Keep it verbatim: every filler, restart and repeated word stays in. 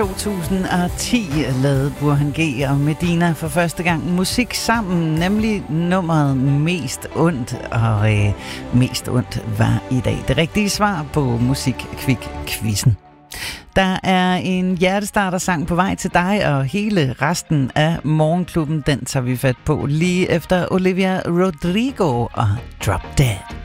to tusind og ti lavede Burhan G og Medina for første gang musik sammen, nemlig nummeret Mest Ondt, og øh, Mest Ondt var i dag det rigtige svar på Musikkvik-quizzen. Der er en hjertestarter-sang på vej til dig, og hele resten af Morgenklubben, den tager vi fat på lige efter Olivia Rodrigo og Drop Dead.